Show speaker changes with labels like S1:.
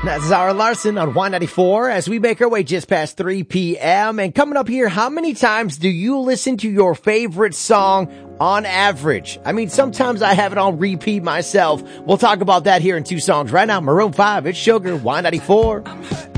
S1: That's Zara Larson on Y94 as we make our way just past 3 p.m. And coming up here, how many times do you listen to your favorite song on average? I mean, sometimes I have it on repeat myself. We'll talk about that here in two songs right now. Maroon 5, it's Sugar, Y94.